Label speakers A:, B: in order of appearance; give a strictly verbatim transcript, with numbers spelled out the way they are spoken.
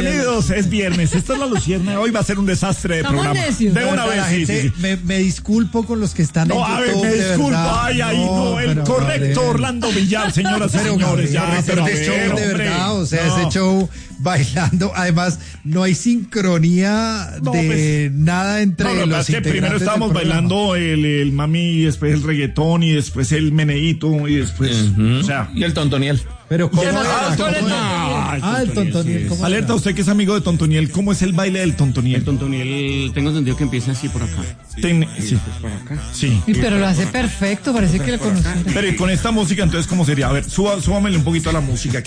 A: bienvenidos, es viernes, esta es la lucierna, hoy va a ser un desastre de
B: Estamos
A: programa.
B: necios.
A: De una vez, sí, sí, sí.
C: Me, me disculpo con los que están
A: No,
C: en
A: a ver,
C: YouTube,
A: me
C: de
A: disculpo,
C: verdad.
A: ay, ay, no,
C: No,
A: el
C: pero,
A: correcto
C: Gabriel.
A: Orlando Villar, señoras y
C: Pero,
A: señores, ya,
C: Gabriel,
A: pero a
C: ese show
A: ver,
C: de
A: hombre.
C: verdad, o sea,
A: No.
C: ese show bailando, además no hay sincronía
A: No,
C: de
A: pues,
C: nada entre
A: No, lo que
C: los
A: pasa es que primero
C: integrantes del
A: estábamos
C: programa.
A: bailando el, el mami, y después el reggaetón, y después el meneíto, y después,
D: Ujú.
A: o sea...
D: Y el tontoniel.
C: Pero ¿cómo
A: Ah,
C: era?
A: el
C: ¿Cómo
A: Tontoniel.
C: era?
A: Ah,
C: Ah, el Tontoniel, ¿cómo
A: Alerta,
C: era?
A: usted que es amigo de Tontoniel, ¿cómo es el baile del Tontoniel?
E: El tontoniel, tengo entendido que empieza así por acá.
A: Ten- sí,
E: Por acá.
A: sí.
B: Y pero lo hace perfecto, parece que lo conociera.
A: Pero y con esta música, entonces, ¿cómo sería? A ver, suba, súbamele un poquito a la música.